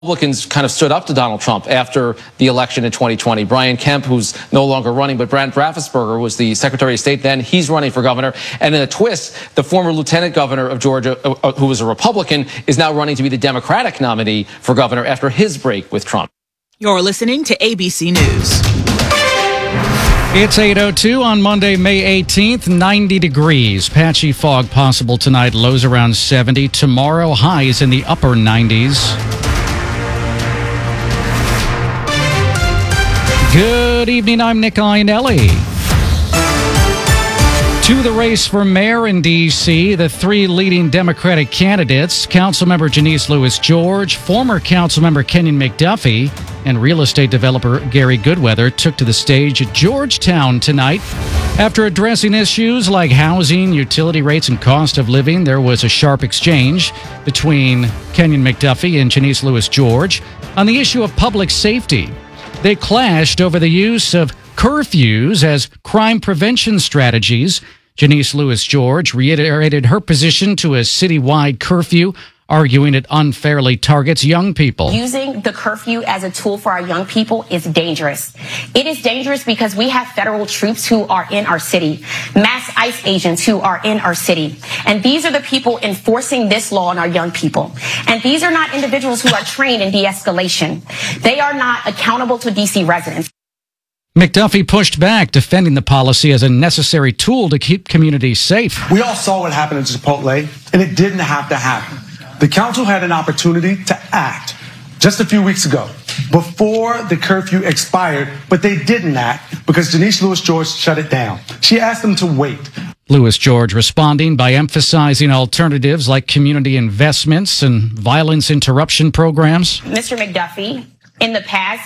Republicans kind of stood up to Donald Trump after the election in 2020. Brian Kemp, who's no longer running, but Brad Raffensperger was the Secretary of State then. He's running for governor. And in a twist, the former lieutenant governor of Georgia, who was a Republican, is now running to be the Democratic nominee for governor after his break with Trump. You're listening to ABC News. It's 8:02 on Monday, May 18th, 90 degrees. Patchy fog possible tonight, lows around 70. Tomorrow, highs in the upper 90s. Good evening, I'm Nick Iannelli. To the race for mayor in D.C., the three leading Democratic candidates, Councilmember Janice Lewis George, former Councilmember Kenyon McDuffie, and real estate developer Gary Goodweather took to the stage at Georgetown tonight. After addressing issues like housing, utility rates, and cost of living, there was a sharp exchange between Kenyon McDuffie and Janice Lewis George on the issue of public safety. They clashed over the use of curfews as crime prevention strategies. Janice Lewis George reiterated her position to a citywide curfew, arguing it unfairly targets young people. Using the curfew as a tool for our young people is dangerous. It is dangerous because we have federal troops who are in our city, mass ICE agents who are in our city. And these are the people enforcing this law on our young people. And these are not individuals who are trained in de-escalation. They are not accountable to D.C. residents. McDuffie pushed back, defending the policy as a necessary tool to keep communities safe. We all saw what happened in Chipotle, and it didn't have to happen. The council had an opportunity to act just a few weeks ago before the curfew expired, but they didn't act because Janice Lewis George shut it down. She asked them to wait. Lewis George responding by emphasizing alternatives like community investments and violence interruption programs. Mr. McDuffie, in the past,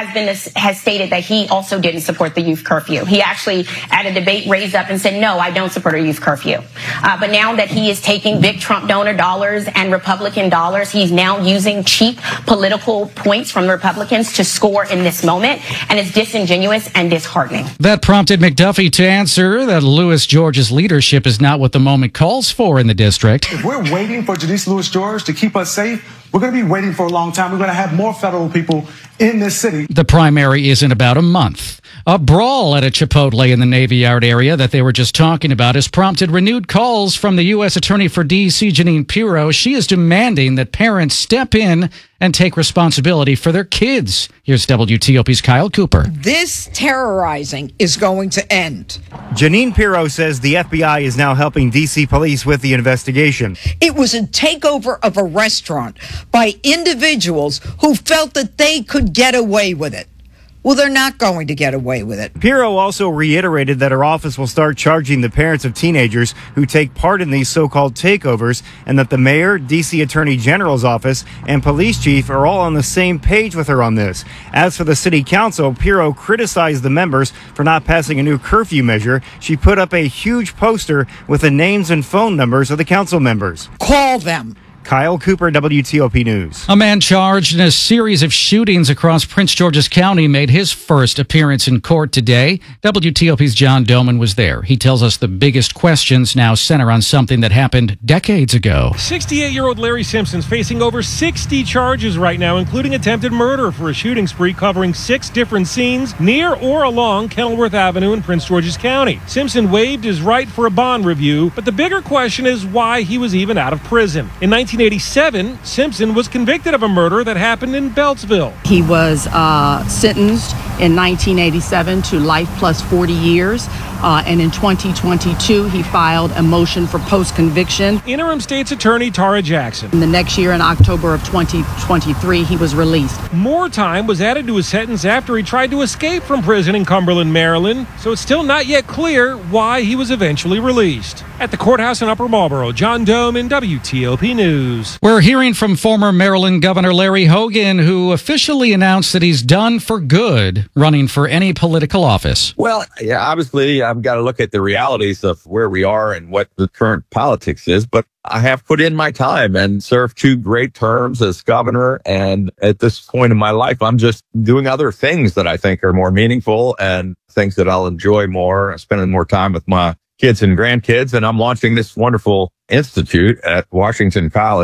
has stated that he also didn't support the youth curfew. He actually, at a debate, raised up and said, no, I don't support a youth curfew. But now that he is taking big Trump donor dollars and Republican dollars, he's now using cheap political points from Republicans to score in this moment, and it's disingenuous and disheartening. That prompted McDuffie to answer that Lewis George's leadership is not what the moment calls for in the district. If we're waiting for Janice Lewis George to keep us safe, we're going to be waiting for a long time. We're going to have more federal people in this city. The primary is in about a month. A brawl at a Chipotle in the Navy Yard area that they were just talking about has prompted renewed calls from the U.S. Attorney for D.C., Jeanine Pirro. She is demanding that parents step in and take responsibility for their kids. Here's WTOP's Kyle Cooper. This terrorizing is going to end. Jeanine Pirro says the FBI is now helping D.C. police with the investigation. It was a takeover of a restaurant by individuals who felt that they could get away with it. Well, they're not going to get away with it. Pirro also reiterated that her office will start charging the parents of teenagers who take part in these so-called takeovers, and that the mayor, D.C. Attorney General's office, and police chief are all on the same page with her on this. As for the city council, Pirro criticized the members for not passing a new curfew measure. She put up a huge poster with the names and phone numbers of the council members. Call them. Kyle Cooper, WTOP News. A man charged in a series of shootings across Prince George's County made his first appearance in court today. WTOP's John Doman was there. He tells us the biggest questions now center on something that happened decades ago. 68-year-old Larry Simpson's facing over 60 charges right now, including attempted murder for a shooting spree covering 6 different scenes near or along Kenilworth Avenue in Prince George's County. Simpson waived his right for a bond review, but the bigger question is why he was even out of prison. In 1987, Simpson was convicted of a murder that happened in Beltsville. He was sentenced in 1987 to life plus 40 years. And in 2022, he filed a motion for post-conviction. Interim State's Attorney Tara Jackson. In the next year, in October of 2023, he was released. More time was added to his sentence after he tried to escape from prison in Cumberland, Maryland, so it's still not yet clear why he was eventually released. At the courthouse in Upper Marlboro, John Doman, WTOP News. We're hearing from former Maryland Governor Larry Hogan, who officially announced that he's done for good running for any political office. Well, yeah, obviously, I've got to look at the realities of where we are and what the current politics is, but I have put in my time and served 2 great terms as governor. And at this point in my life, I'm just doing other things that I think are more meaningful and things that I'll enjoy more, spending more time with my kids and grandkids. And I'm launching this wonderful institute at Washington College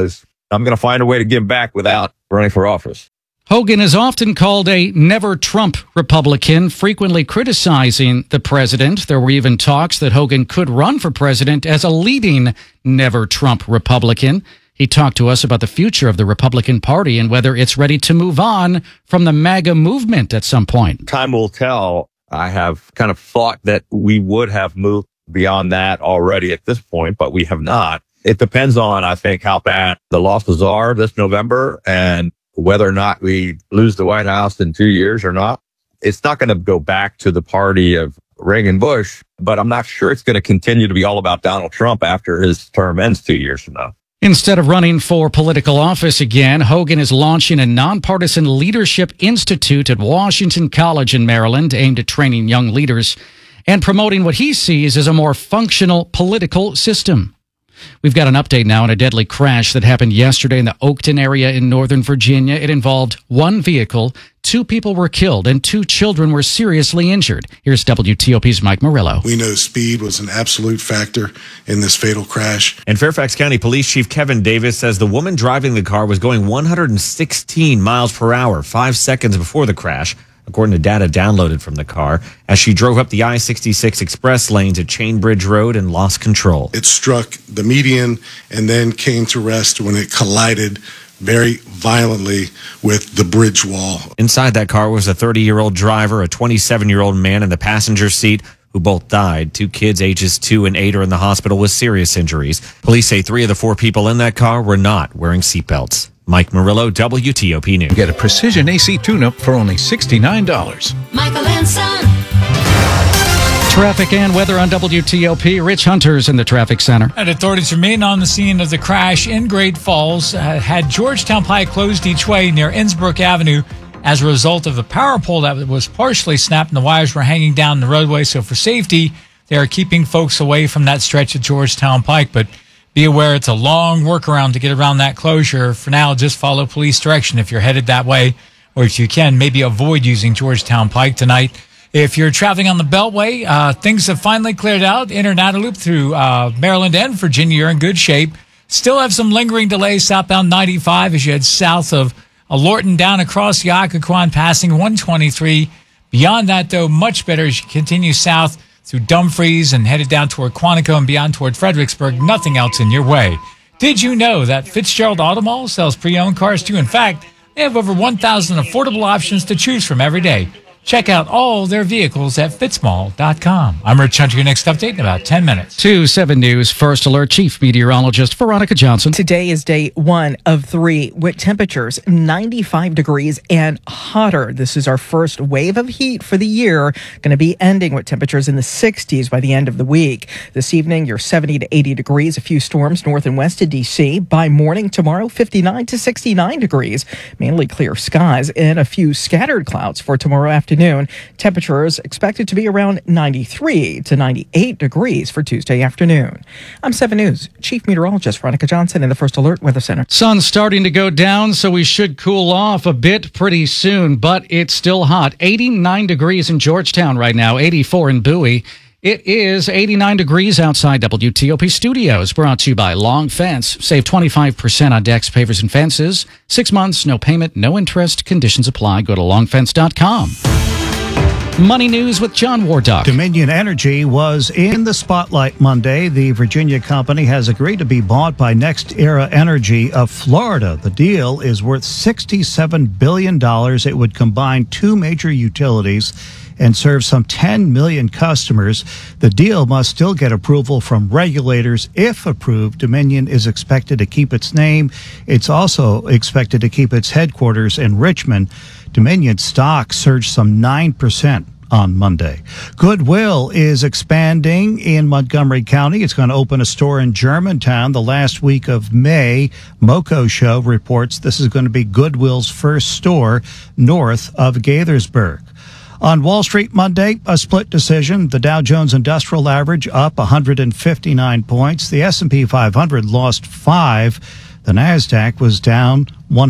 I'm going to find a way to give back without running for office. Hogan is often called a never-Trump Republican, frequently criticizing the president. There were even talks that Hogan could run for president as a leading never-Trump Republican. He talked to us about the future of the Republican Party and whether it's ready to move on from the MAGA movement at some point. Time will tell. I have kind of thought that we would have moved beyond that already at this point, but we have not. It depends on, I think, how bad the losses are this November and whether or not we lose the White House in 2 years or not. It's not going to go back to the party of Reagan-Bush, but I'm not sure it's going to continue to be all about Donald Trump after his term ends 2 years from now. Instead of running for political office again, Hogan is launching a nonpartisan leadership institute at Washington College in Maryland aimed at training young leaders and promoting what he sees as a more functional political system. We've got an update now on a deadly crash that happened yesterday in the Oakton area in Northern Virginia. It involved one vehicle, 2 people were killed, and 2 children were seriously injured. Here's WTOP's Mike Murillo. We know speed was an absolute factor in this fatal crash. And Fairfax County Police Chief Kevin Davis says the woman driving the car was going 116 miles per hour 5 seconds before the crash, according to data downloaded from the car, as she drove up the I-66 express lanes at Chainbridge Road and lost control. It struck the median and then came to rest when it collided very violently with the bridge wall. Inside that car was a 30-year-old driver, a 27-year-old man in the passenger seat, who both died. 2 kids ages 2 and 8 are in the hospital with serious injuries. Police say 3 of the 4 people in that car were not wearing seatbelts. Mike Murillo, WTOP News. Get a precision AC tune-up for only $69. Michael and Son. Traffic and weather on WTOP. Rich Hunter's in the traffic center. And authorities remain on the scene of the crash in Great Falls. Had Georgetown Pike closed each way near Innsbrook Avenue as a result of the power pole that was partially snapped and the wires were hanging down the roadway. So for safety, they are keeping folks away from that stretch of Georgetown Pike. But be aware it's a long workaround to get around that closure. For now, just follow police direction if you're headed that way, or if you can, maybe avoid using Georgetown Pike tonight. If you're traveling on the Beltway, things have finally cleared out. Inter-Nata Loop through Maryland and Virginia, you're in good shape. Still have some lingering delays southbound 95 as you head south of Lorton down across the Occoquan, passing 123. Beyond that, though, much better as you continue south through Dumfries and headed down toward Quantico and beyond toward Fredericksburg. Nothing else in your way. Did you know that Fitzgerald Auto Mall sells pre-owned cars too? In fact, they have over 1,000 affordable options to choose from every day. Check out all their vehicles at fitzmall.com. I'm Rich Hunter. Your next update in about 10 minutes. 2-7 News First Alert Chief Meteorologist Veronica Johnson. Today is day 1 of 3 with temperatures 95 degrees and hotter. This is our first wave of heat for the year. Going to be ending with temperatures in the 60s by the end of the week. This evening, you're 70 to 80 degrees. A few storms north and west of D.C. By morning tomorrow, 59 to 69 degrees. Mainly clear skies and a few scattered clouds for tomorrow afternoon. Temperatures expected to be around 93 to 98 degrees for Tuesday afternoon. I'm 7 News Chief Meteorologist Veronica Johnson in the First Alert Weather Center. Sun's starting to go down, so we should cool off a bit pretty soon, but it's still hot. 89 degrees in Georgetown right now, 84 in Bowie. It is 89 degrees outside WTOP Studios, brought to you by Long Fence. Save 25% on decks, pavers, and fences. 6 months, no payment, no interest. Conditions apply. Go to longfence.com. Money News with John Wardock. Dominion Energy was in the spotlight Monday. The Virginia company has agreed to be bought by NextEra Energy of Florida. The deal is worth $67 billion. It would combine 2 major utilities and serve some 10 million customers. The deal must still get approval from regulators. If approved, Dominion is expected to keep its name. It's also expected to keep its headquarters in Richmond. Dominion stock surged some 9% on Monday. Goodwill is expanding in Montgomery County. It's going to open a store in Germantown the last week of May. Moco Show reports this is going to be Goodwill's first store north of Gaithersburg. On Wall Street Monday, a split decision. The Dow Jones Industrial Average up 159 points. The S&P 500 lost 5. The Nasdaq was down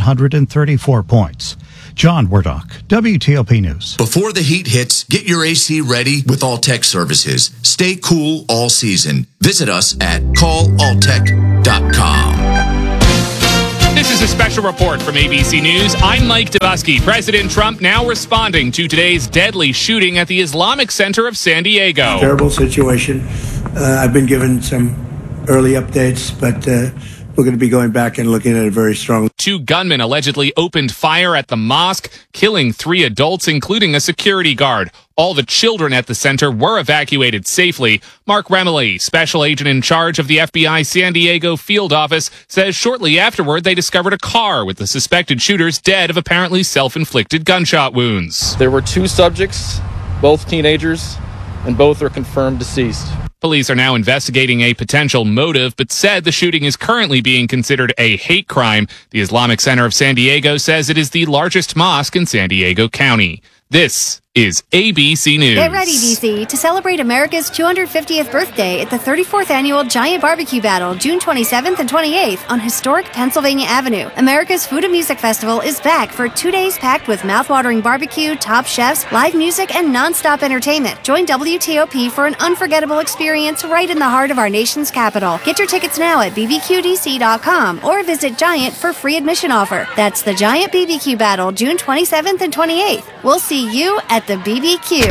134 points. John Wardock, WTOP News. Before the heat hits, get your AC ready with Alltech Services. Stay cool all season. Visit us at callalltech.com. This is a special report from ABC News. I'm Mike Dubusky. President Trump now responding to today's deadly shooting at the Islamic Center of San Diego. Terrible situation. I've been given some early updates, but we're going to be going back and looking at it very strongly. 2 gunmen allegedly opened fire at the mosque, killing 3 adults, including a security guard. All the children at the center were evacuated safely. Mark Remley, special agent in charge of the FBI San Diego field office, says shortly afterward they discovered a car with the suspected shooters dead of apparently self-inflicted gunshot wounds. There were 2 subjects, both teenagers, and both are confirmed deceased. Police are now investigating a potential motive, but said the shooting is currently being considered a hate crime. The Islamic Center of San Diego says it is the largest mosque in San Diego County. This is ABC News. Get ready, DC, to celebrate America's 250th birthday at the 34th Annual Giant Barbecue Battle, June 27th and 28th on historic Pennsylvania Avenue. America's Food and Music Festival is back for 2 days packed with mouthwatering barbecue, top chefs, live music, and nonstop entertainment. Join WTOP for an unforgettable experience right in the heart of our nation's capital. Get your tickets now at bbqdc.com or visit Giant for free admission offer. That's the Giant BBQ Battle, June 27th and 28th. We'll see you at the BBQ.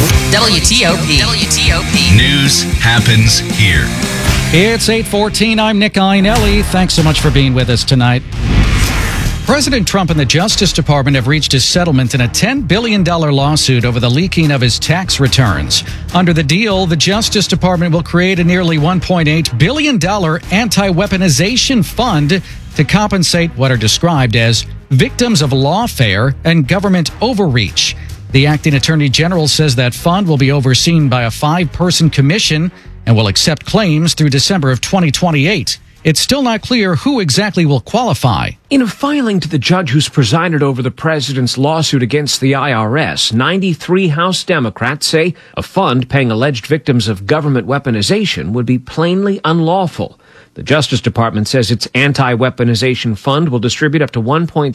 WTOP. News happens here. It's 8:14. I'm Nick Iannelli. Thanks so much for being with us tonight. President Trump and the Justice Department have reached a settlement in a $10 billion lawsuit over the leaking of his tax returns. Under the deal, the Justice Department will create a nearly $1.8 billion anti-weaponization fund to compensate what are described as victims of lawfare and government overreach. The acting attorney general says that fund will be overseen by a 5-person commission and will accept claims through December of 2028. It's still not clear who exactly will qualify. In a filing to the judge who's presided over the president's lawsuit against the IRS, 93 House Democrats say a fund paying alleged victims of government weaponization would be plainly unlawful. The Justice Department says its anti-weaponization fund will distribute up to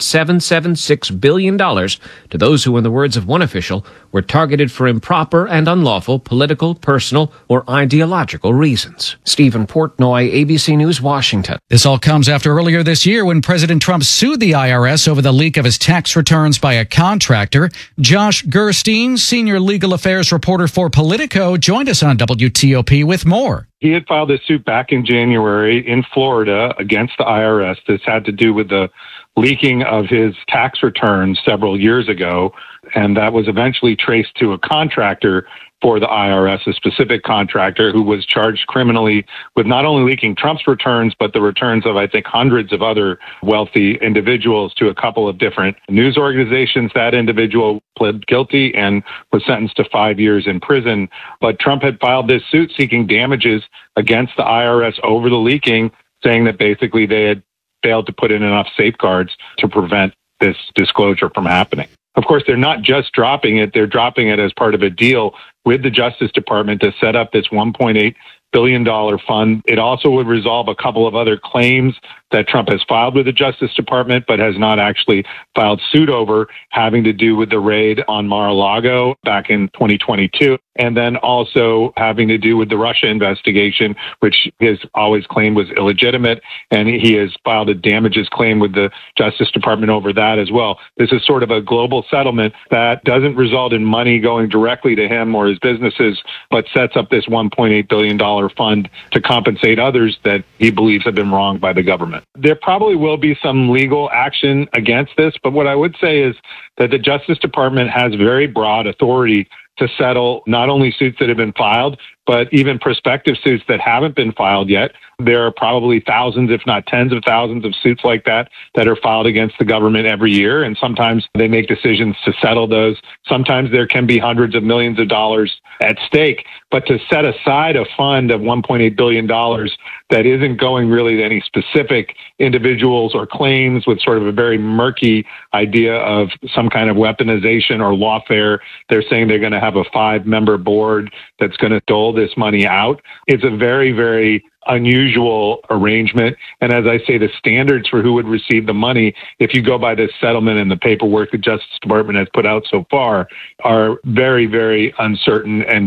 $1.776 billion to those who, in the words of one official, were targeted for improper and unlawful political, personal, or ideological reasons. Stephen Portnoy, ABC News, Washington. This all comes after earlier this year when President Trump sued the IRS over the leak of his tax returns by a contractor. Josh Gerstein, senior legal affairs reporter for Politico, joined us on WTOP with more. He had filed a suit back in January in Florida against the IRS. This had to do with the leaking of his tax returns several years ago, and that was eventually traced to a contractor for the IRS, a specific contractor who was charged criminally with not only leaking Trump's returns, but the returns of, I think, hundreds of other wealthy individuals to a couple of different news organizations. That individual pled guilty and was sentenced to 5 years in prison. But Trump had filed this suit seeking damages against the IRS over the leaking, saying that basically they had failed to put in enough safeguards to prevent this disclosure from happening. Of course, they're not just dropping it. They're dropping it as part of a deal with the Justice Department to set up this $1.8 billion fund. It also would resolve a couple of other claims that Trump has filed with the Justice Department, but has not actually filed suit over, having to do with the raid on Mar-a-Lago back in 2022. And then also having to do with the Russia investigation, which he has always claimed was illegitimate. And he has filed a damages claim with the Justice Department over that as well. This is sort of a global settlement that doesn't result in money going directly to him or his businesses, but sets up this $1.8 billion fund to compensate others that he believes have been wronged by the government. There probably will be some legal action against this, but what I would say is that the Justice Department has very broad authority to settle not only suits that have been filed, but even prospective suits that haven't been filed yet. There are probably thousands, if not tens of thousands of suits like that are filed against the government every year. And sometimes they make decisions to settle those. Sometimes there can be hundreds of millions of dollars at stake. But to set aside a fund of $1.8 billion that isn't going really to any specific individuals or claims, with sort of a very murky idea of some kind of weaponization or lawfare, they're saying they're going to have a 5-member board that's going to dole this money out. It's a very, very unusual arrangement. And as I say, the standards for who would receive the money, if you go by this settlement and the paperwork the Justice Department has put out so far, are very, very uncertain and vague.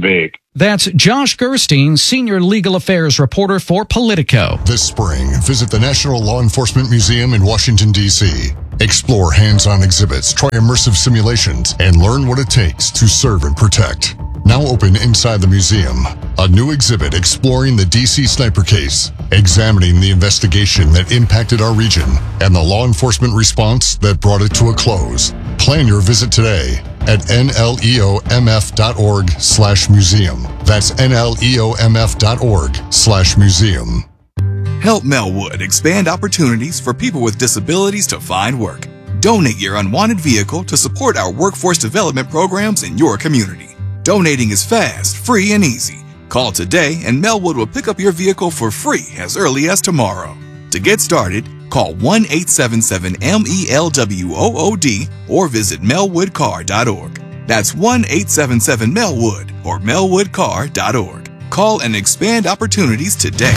That's Josh Gerstein, senior legal affairs reporter for Politico. This spring, visit the National Law Enforcement Museum in Washington, D.C. Explore hands-on exhibits, try immersive simulations, and learn what it takes to serve and protect. Now open inside the museum, a new exhibit exploring the D.C. sniper case, examining the investigation that impacted our region and the law enforcement response that brought it to a close. Plan your visit today at nleomf.org/museum. That's nleomf.org/museum. Help Melwood expand opportunities for people with disabilities to find work. Donate your unwanted vehicle to support our workforce development programs in your community. Donating is fast, free, and easy. Call today and Melwood will pick up your vehicle for free as early as tomorrow. To get started, call 1-877-MELWOOD or visit melwoodcar.org. That's 1-877-MELWOOD or melwoodcar.org. Call and expand opportunities today.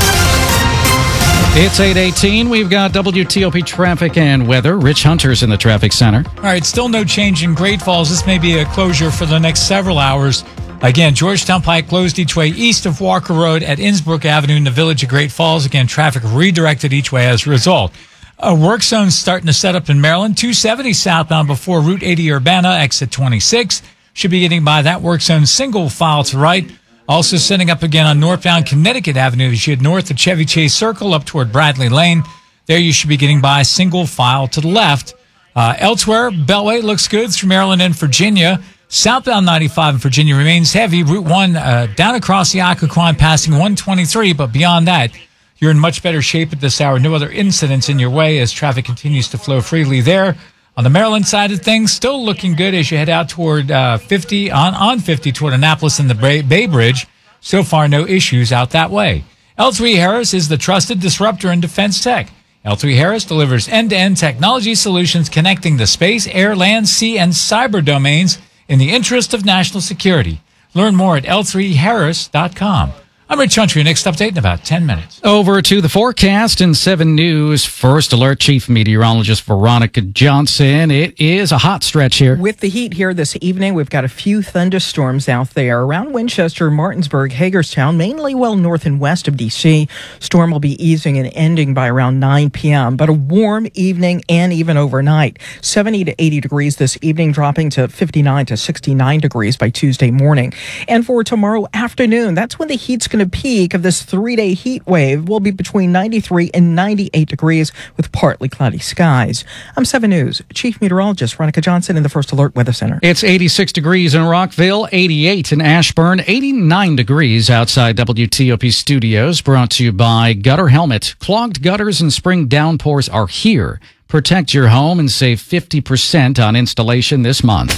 It's 8:18. We've got WTOP traffic and weather. Rich Hunter's in the traffic center. All right, still no change in Great Falls. This may be a closure for the next several hours. Again, Georgetown Pike closed each way east of Walker Road at Innsbrook Avenue in the village of Great Falls. Again, traffic redirected each way as a result. A work zone starting to set up in Maryland. 270 southbound before Route 80 Urbana, exit 26. Should be getting by that work zone single file to right. Also setting up again on northbound Connecticut Avenue as you head north of Chevy Chase Circle up toward Bradley Lane. There you should be getting by single file to the left. Elsewhere, Beltway looks good through Maryland and Virginia. Southbound 95 in Virginia remains heavy. Route 1 down across the Occoquan passing 123, but beyond that, you're in much better shape at this hour. No other incidents in your way as traffic continues to flow freely there. On the Maryland side of things, still looking good as you head out toward 50 toward Annapolis and the Bay Bridge. So far, no issues out that way. L3 Harris is the trusted disruptor in defense tech. L3 Harris delivers end-to-end technology solutions connecting the space, air, land, sea, and cyber domains in the interest of national security. Learn more at l3harris.com. I'm Rich Hunter. Your next update in about 10 minutes. Over to the forecast in 7 News. First alert, Chief Meteorologist Veronica Johnson. It is a hot stretch here. With the heat here this evening, we've got a few thunderstorms out there around Winchester, Martinsburg, Hagerstown, mainly well north and west of D.C. Storm will be easing and ending by around 9 p.m., but a warm evening and even overnight. 70 to 80 degrees this evening, dropping to 59 to 69 degrees by Tuesday morning. And for tomorrow afternoon, that's when the heat's going to peak of this 3-day heat wave. Will be between 93 and 98 degrees with partly cloudy skies. I'm 7 News Chief Meteorologist Veronica Johnson in the First Alert Weather Center. It's 86 degrees in Rockville, 88 in Ashburn, 89 degrees outside WTOP studios. Brought to you by Gutter Helmet. Clogged gutters and spring downpours are here. Protect your home and save 50% on installation this month.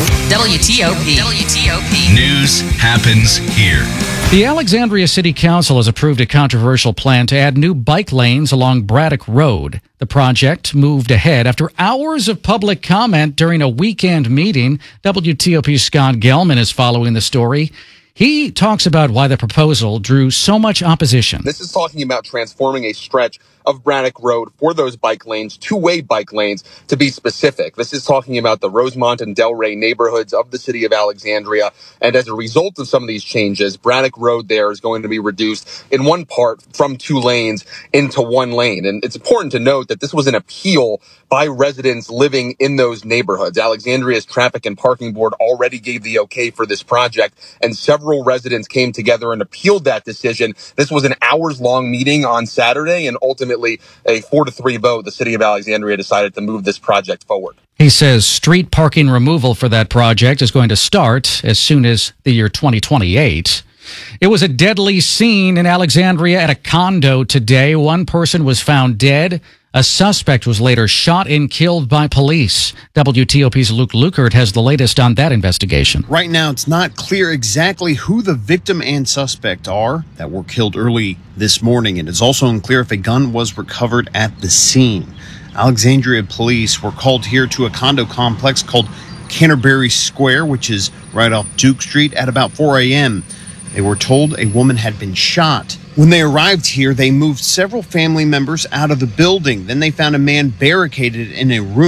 WTOP. News happens here. The Alexandria City Council has approved a controversial plan to add new bike lanes along Braddock Road. The project moved ahead after hours of public comment during a weekend meeting. WTOP's Scott Gelman is following the story. He talks about why the proposal drew so much opposition. This is talking about transforming a stretch of Braddock Road for those bike lanes, two-way bike lanes to be specific. This is talking about the Rosemont and Delray neighborhoods of the city of Alexandria. And as a result of some of these changes, Braddock Road there is going to be reduced in one part from 2 lanes into 1 lane. And it's important to note that this was an appeal by residents living in those neighborhoods. Alexandria's Traffic and Parking Board already gave the okay for this project, and several residents came together and appealed that decision. This was an hours-long meeting on Saturday, and ultimately a 4-3 vote, the city of Alexandria decided to move this project forward. He says street parking removal for that project is going to start as soon as the year 2028. It was a deadly scene in Alexandria at a condo today. One person was found dead. A suspect was later shot and killed by police. WTOP's Luke Lukert has the latest on that investigation. Right now, it's not clear exactly who the victim and suspect are that were killed early this morning. And it's also unclear if a gun was recovered at the scene. Alexandria police were called here to a condo complex called Canterbury Square, which is right off Duke Street, at about 4 a.m. They were told a woman had been shot. When they arrived here, they moved several family members out of the building. Then they found a man barricaded in a room.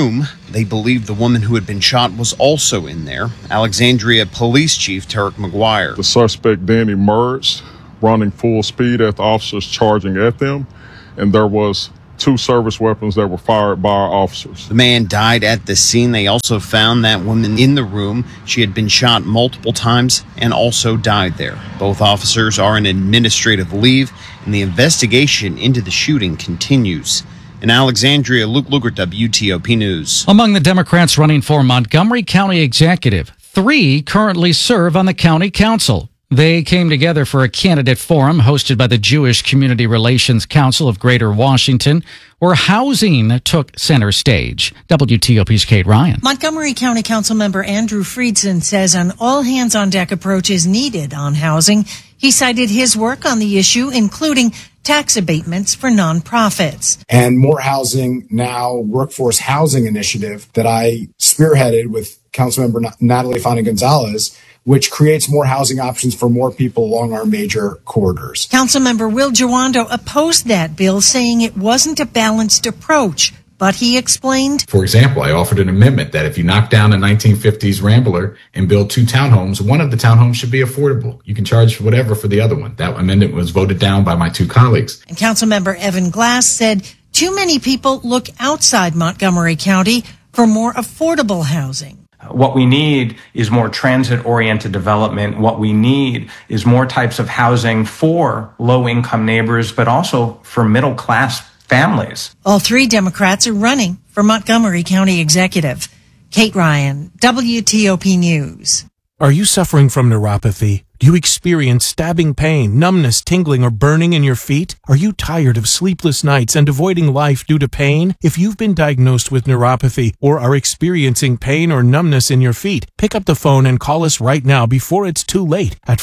They believe the woman who had been shot was also in there. Alexandria Police Chief Tarek McGuire. The suspect then emerged, running full speed at the officers charging at them, and there was 2 service weapons that were fired by our officers. The man died at the scene. They also found that woman in the room. She had been shot multiple times and also died there. Both officers are on administrative leave, and the investigation into the shooting continues. In Alexandria, Luke Lugert, WTOP News. Among the Democrats running for Montgomery County Executive, 3 currently serve on the county council. They came together for a candidate forum hosted by the Jewish Community Relations Council of Greater Washington, where housing took center stage. WTOP's Kate Ryan. Montgomery County Council member Andrew Friedson says an all-hands-on-deck approach is needed on housing. He cited his work on the issue, including tax abatements for nonprofits. And More Housing Now Workforce Housing Initiative that I spearheaded with Councilmember Natalie Fani-Gonzalez, which creates more housing options for more people along our major corridors. Councilmember Will Jawando opposed that bill, saying it wasn't a balanced approach. But he explained, for example, I offered an amendment that if you knock down a 1950s Rambler and build 2 townhomes, one of the townhomes should be affordable. You can charge whatever for the other one. That amendment was voted down by my 2 colleagues. And Councilmember Evan Glass said too many people look outside Montgomery County for more affordable housing. What we need is more transit-oriented development. What we need is more types of housing for low-income neighbors, but also for middle-class families. All 3 Democrats are running for Montgomery County Executive. Kate Ryan, WTOP News. Are you suffering from neuropathy? Do you experience stabbing pain, numbness, tingling, or burning in your feet? Are you tired of sleepless nights and avoiding life due to pain? If you've been diagnosed with neuropathy or are experiencing pain or numbness in your feet, pick up the phone and call us right now before it's too late at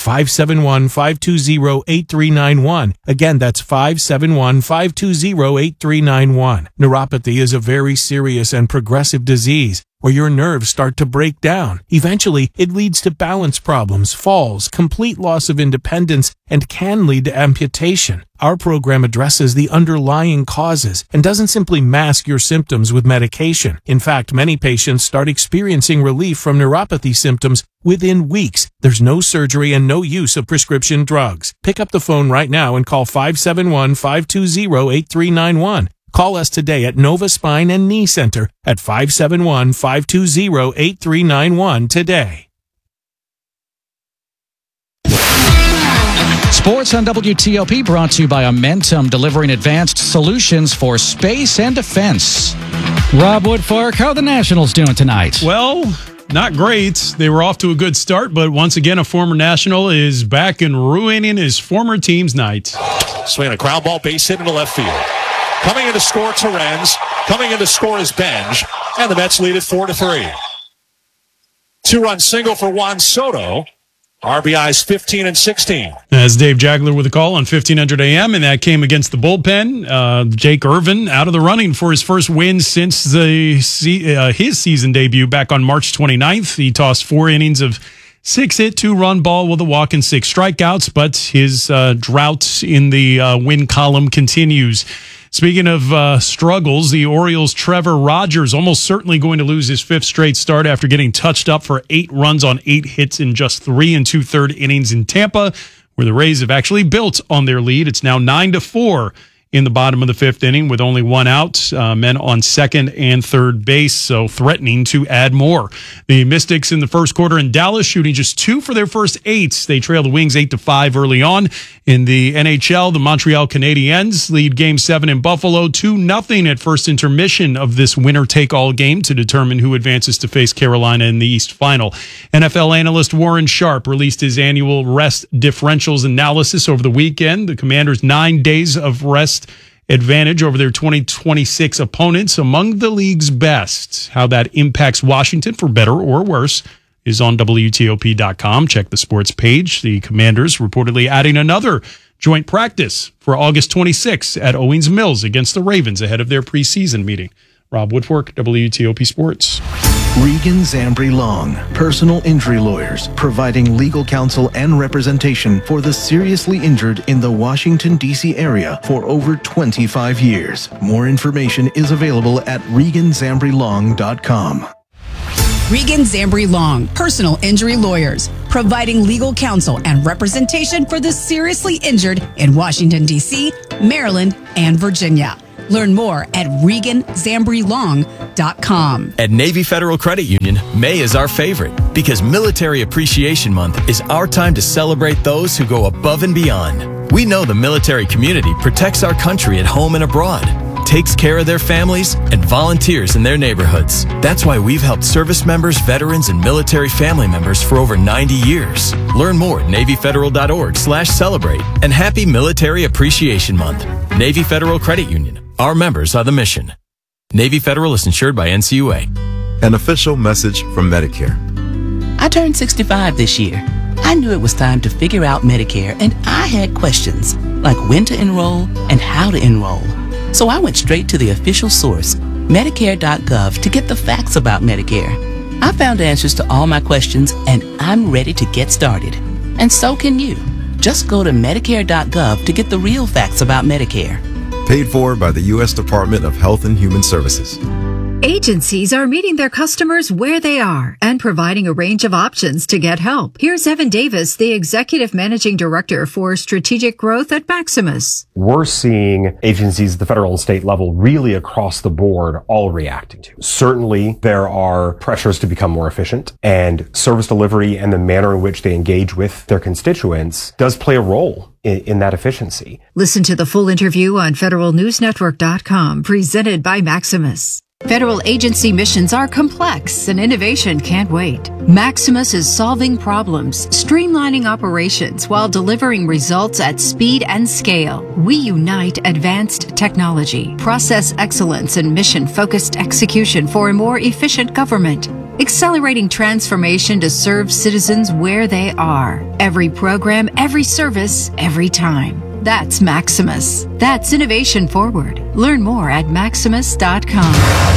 571-520-8391. Again, that's 571-520-8391. Neuropathy is a very serious and progressive disease where your nerves start to break down. Eventually, it leads to balance problems, falls, complete loss of independence, and can lead to amputation. Our program addresses the underlying causes and doesn't simply mask your symptoms with medication. In fact, many patients start experiencing relief from neuropathy symptoms within weeks. There's no surgery and no use of prescription drugs. Pick up the phone right now and call 571-520-8391. Call us today at Nova Spine and Knee Center at 571-520-8391 today. Sports on WTOP brought to you by Amentum, delivering advanced solutions for space and defense. Rob Woodfork, how are the Nationals doing tonight? Well, not great. They were off to a good start, but once again, a former National is back and ruining his former team's night. Swinging a ground ball, base hit into left field. Coming in to score, Torrens. Coming in to score is Benj. And the Mets lead it 4-3. 2-run single for Juan Soto. RBIs 15 and 16. As Dave Jagler with a call on 1500 AM, and that came against the bullpen. Jake Irvin out of the running for his first win since his season debut back on March 29th. He tossed 4 innings of 6-hit, 2-run ball with a walk and 6 strikeouts, but his drought in the win column continues. Speaking of struggles, the Orioles' Trevor Rogers almost certainly going to lose his 5th straight start after getting touched up for 8 runs on 8 hits in just 3 2/3 innings in Tampa, where the Rays have actually built on their lead. It's now 9-4 in the bottom of the 5th inning with only 1 out, men on second and third base, so threatening to add more. The Mystics in the first quarter in Dallas shooting just 2 for their first 8. They trail the Wings 8-5 early on. In the NHL, the Montreal Canadiens lead Game 7 in Buffalo 2-0 at first intermission of this winner-take-all game to determine who advances to face Carolina in the East Final. NFL analyst Warren Sharp released his annual rest differentials analysis over the weekend. The Commanders' 9 days of rest advantage over their 2026 opponents among the league's best. How that impacts Washington for better or worse is on WTOP.com. Check the sports page. The Commanders reportedly adding another joint practice for August 26th at Owings Mills against the Ravens ahead of their preseason meeting. Rob Woodfork, WTOP Sports. Regan Zambri Long, personal injury lawyers, providing legal counsel and representation for the seriously injured in the Washington, D.C. area for over 25 years. More information is available at reganzambrilong.com. Regan Zambri Long, personal injury lawyers, providing legal counsel and representation for the seriously injured in Washington, D.C., Maryland, and Virginia. Learn more at reganzambrilong.com. At Navy Federal Credit Union, May is our favorite because Military Appreciation Month is our time to celebrate those who go above and beyond. We know the military community protects our country at home and abroad, takes care of their families, and volunteers in their neighborhoods. That's why we've helped service members, veterans, and military family members for over 90 years. Learn more at NavyFederal.org/celebrate. And happy Military Appreciation Month. Navy Federal Credit Union. Our members are the mission. Navy Federal is insured by NCUA. An official message from Medicare. I turned 65 this year. I knew it was time to figure out Medicare, and I had questions like when to enroll and how to enroll. So I went straight to the official source, Medicare.gov, to get the facts about Medicare. I found answers to all my questions, and I'm ready to get started. And so can you. Just go to Medicare.gov to get the real facts about Medicare. Paid for by the U.S. Department of Health and Human Services. Agencies are meeting their customers where they are and providing a range of options to get help. Here's Evan Davis, the Executive Managing Director for Strategic Growth at Maximus. We're seeing agencies at the federal and state level really across the board all reacting to. Certainly, there are pressures to become more efficient, and service delivery and the manner in which they engage with their constituents does play a role in that efficiency. Listen to the full interview on federalnewsnetwork.com, presented by Maximus. Federal agency missions are complex and innovation can't wait. Maximus is solving problems, streamlining operations while delivering results at speed and scale. We unite advanced technology, process excellence, and mission-focused execution for a more efficient government. Accelerating transformation to serve citizens where they are. Every program, every service, every time. That's Maximus. That's innovation forward. Learn more at maximus.com.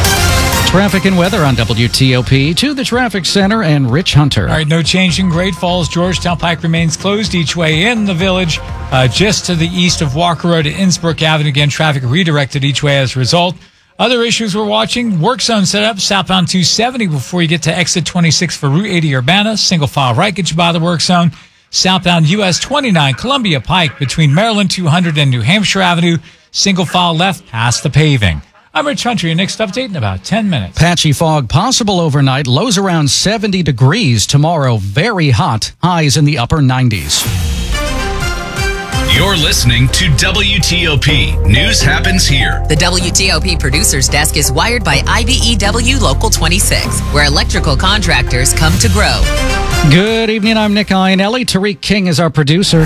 Traffic and weather on WTOP. To the traffic center and Rich Hunter. All right, no change in Great Falls. Georgetown Pike remains closed each way in the village. Just to the east of Walker Road and Innsbrook Avenue. Again, traffic redirected each way as a result. Other issues we're watching, work zone setup, southbound 270 before you get to exit 26 for Route 80 Urbana. Single file right gets you by the work zone. Southbound US 29 Columbia Pike between Maryland 200 and New Hampshire Avenue. Single file left past the paving. I'm Rich Hunter. Your next update in about 10 minutes. Patchy fog possible overnight. Lows around 70 degrees tomorrow. Very hot. Highs in the upper 90s. You're listening to WTOP. News happens here. The WTOP producer's desk is wired by IBEW Local 26, where electrical contractors come to grow. Good evening. I'm Nick Iannelli. Tariq King is our producer.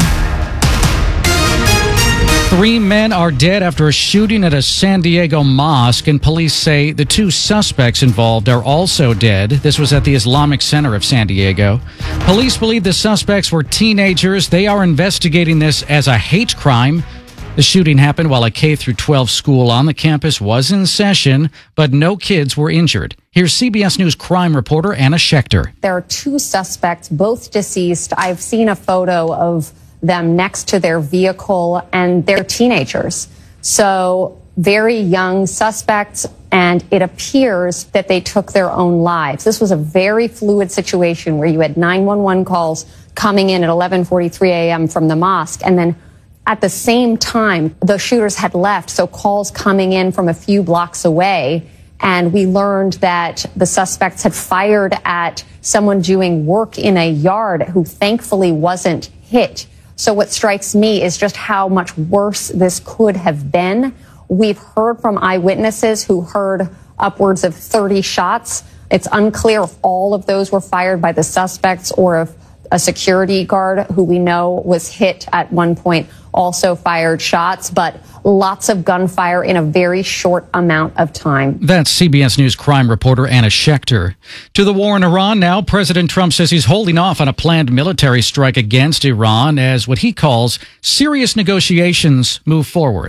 3 men are dead after a shooting at a San Diego mosque, and police say the 2 suspects involved are also dead. This was at the Islamic Center of San Diego. Police believe the suspects were teenagers. They are investigating this as a hate crime. The shooting happened while a K-12 school on the campus was in session, but no kids were injured. Here's CBS News crime reporter Anna Schechter. There are 2 suspects, both deceased. I've seen a photo of them next to their vehicle, and they're teenagers. So very young suspects, and it appears that they took their own lives. This was a very fluid situation where you had 911 calls coming in at 11:43 a.m. from the mosque, and then at the same time, the shooters had left, so calls coming in from a few blocks away. And we learned that the suspects had fired at someone doing work in a yard who thankfully wasn't hit. So what strikes me is just how much worse this could have been. We've heard from eyewitnesses who heard upwards of 30 shots. It's unclear if all of those were fired by the suspects or if a security guard who we know was hit at one point also fired shots, but lots of gunfire in a very short amount of time. That's CBS News crime reporter Anna Schechter. To the war in Iran now, President Trump says he's holding off on a planned military strike against Iran as what he calls serious negotiations move forward.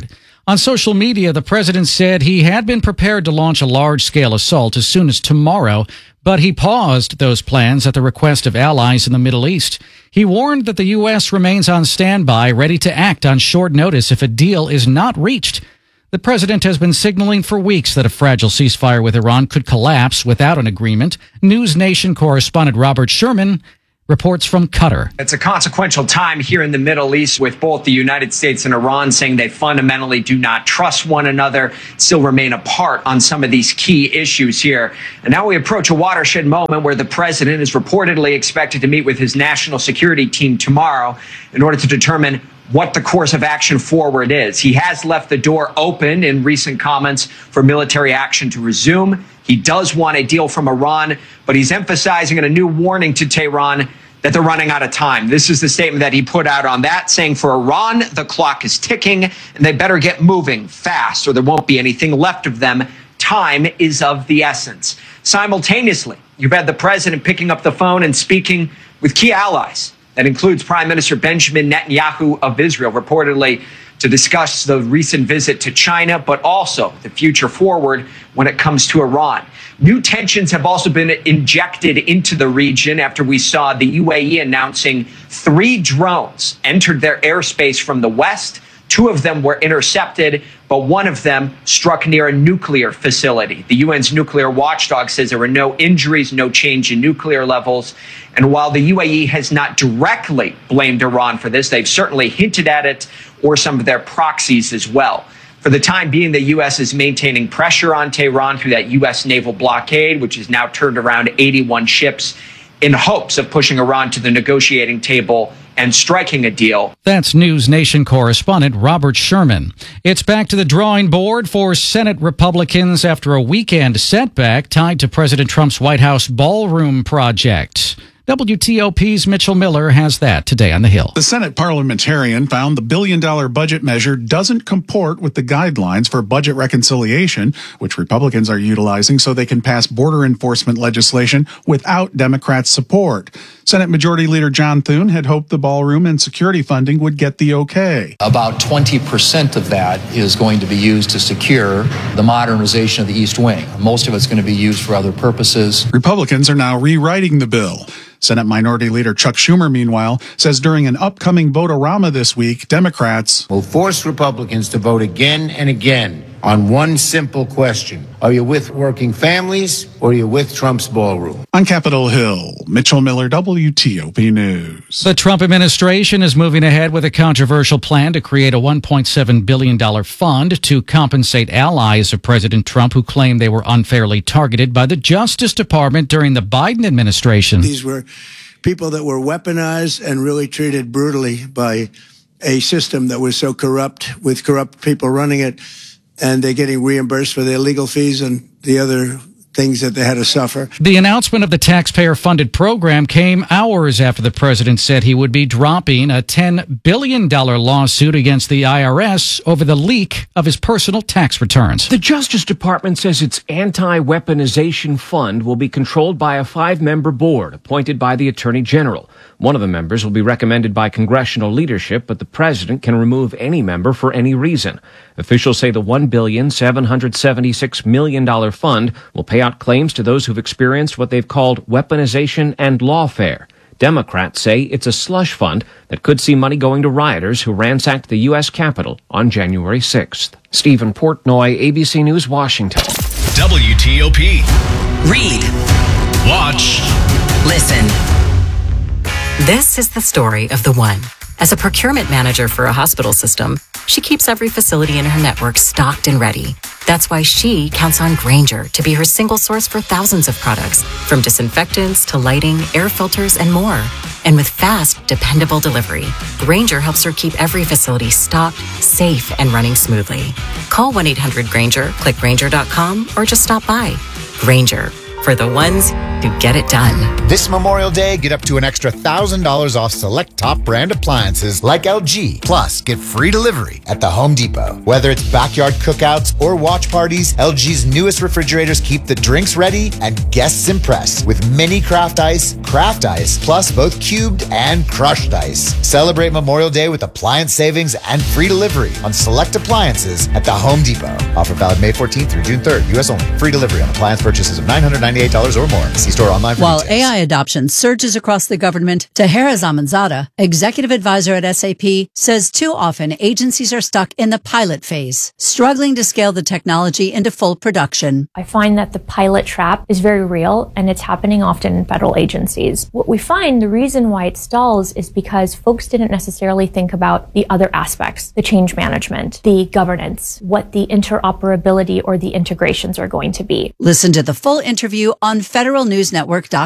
On social media, the president said he had been prepared to launch a large-scale assault as soon as tomorrow, but he paused those plans at the request of allies in the Middle East. He warned that the U.S. remains on standby, ready to act on short notice if a deal is not reached. The president has been signaling for weeks that a fragile ceasefire with Iran could collapse without an agreement. News Nation correspondent Robert Sherman reports from Qatar. It's a consequential time here in the Middle East, with both the United States and Iran saying they fundamentally do not trust one another, still remain apart on some of these key issues here. And now we approach a watershed moment where the president is reportedly expected to meet with his national security team tomorrow in order to determine what the course of action forward is. He has left the door open in recent comments for military action to resume. He does want a deal from Iran, but he's emphasizing in a new warning to Tehran that they're running out of time. This is the statement that he put out on that, saying for Iran, the clock is ticking and they better get moving fast or there won't be anything left of them. Time is of the essence. Simultaneously, you've had the president picking up the phone and speaking with key allies. That includes Prime Minister Benjamin Netanyahu of Israel, reportedly to discuss the recent visit to China, but also the future forward when it comes to Iran. New tensions have also been injected into the region after we saw the UAE announcing 3 drones entered their airspace from the west. 2 of them were intercepted, but 1 of them struck near a nuclear facility. The UN's nuclear watchdog says there were no injuries, no change in nuclear levels. And while the UAE has not directly blamed Iran for this, they've certainly hinted at it, or some of their proxies as well. For the time being, the U.S. is maintaining pressure on Tehran through that U.S. naval blockade, which has now turned around 81 ships, in hopes of pushing Iran to the negotiating table and striking a deal. That's News Nation correspondent Robert Sherman. It's back to the drawing board for Senate Republicans after a weekend setback tied to President Trump's White House ballroom project. WTOP's Mitchell Miller has that today on the Hill. The Senate parliamentarian found the billion-dollar budget measure doesn't comport with the guidelines for budget reconciliation, which Republicans are utilizing so they can pass border enforcement legislation without Democrats' support. Senate Majority Leader John Thune had hoped the ballroom and security funding would get the okay. About 20% of that is going to be used to secure the modernization of the East Wing. Most of it's going to be used for other purposes. Republicans are now rewriting the bill. Senate Minority Leader Chuck Schumer, meanwhile, says during an upcoming vote-a-rama this week, Democrats will force Republicans to vote again and again on one simple question. Are you with working families or are you with Trump's ballroom? On Capitol Hill, Mitchell Miller, WTOP News. The Trump administration is moving ahead with a controversial plan to create a $1.7 billion fund to compensate allies of President Trump who claim they were unfairly targeted by the Justice Department during the Biden administration. These were people that were weaponized and really treated brutally by a system that was so corrupt, with corrupt people running it, and they're getting reimbursed for their legal fees and the other things that they had to suffer. The announcement of the taxpayer-funded program came hours after the president said he would be dropping a $10 billion lawsuit against the IRS over the leak of his personal tax returns. The Justice Department says its anti-weaponization fund will be controlled by a 5-member board appointed by the Attorney General. One of the members will be recommended by congressional leadership, but the president can remove any member for any reason. Officials say the $1,776 million fund will pay out claims to those who've experienced what they've called weaponization and lawfare. Democrats say it's a slush fund that could see money going to rioters who ransacked the U.S. Capitol on January 6th. Stephen Portnoy, ABC News, Washington. WTOP. Read. Watch. Listen. This is the story of the one. As a procurement manager for a hospital system, she keeps every facility in her network stocked and ready. That's why she counts on Grainger to be her single source for thousands of products, from disinfectants to lighting, air filters, and more. And with fast, dependable delivery, Grainger helps her keep every facility stocked, safe, and running smoothly. Call 1-800-GRAINGER, click Grainger.com, or just stop by. Grainger, for the ones to get it done. This Memorial Day, get up to an extra $1,000 off select top brand appliances like LG. Plus, get free delivery at the Home Depot. Whether it's backyard cookouts or watch parties, LG's newest refrigerators keep the drinks ready and guests impressed with mini craft ice, plus both cubed and crushed ice. Celebrate Memorial Day with appliance savings and free delivery on select appliances at the Home Depot. Offer valid May 14th through June 3rd. U.S. only. Free delivery on appliance purchases of $998 or more. See store online for While details. AI adoption surges across the government, Tahera Zamanzada, executive advisor at SAP, says too often agencies are stuck in the pilot phase, struggling to scale the technology into full production. I find that the pilot trap is very real, and it's happening often in federal agencies. What we find, the reason why it stalls is because folks didn't necessarily think about the other aspects, the change management, the governance, what the interoperability or the integrations are going to be. Listen to the full interview on federalnewsnetwork.com.